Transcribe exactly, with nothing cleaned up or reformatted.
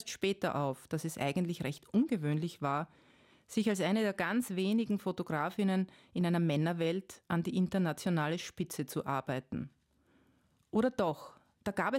später auf, dass es eigentlich recht ungewöhnlich war, sich als eine der ganz wenigen Fotografinnen in einer Männerwelt an die internationale Spitze zu arbeiten. Oder doch, da gab